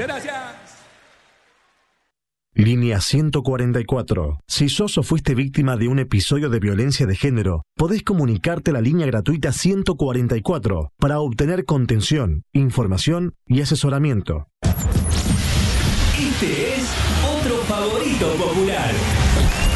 Muchas gracias. Línea 144. Si sos o fuiste víctima de un episodio de violencia de género, podés comunicarte a la línea gratuita 144 para obtener contención, información y asesoramiento. Este es otro favorito popular.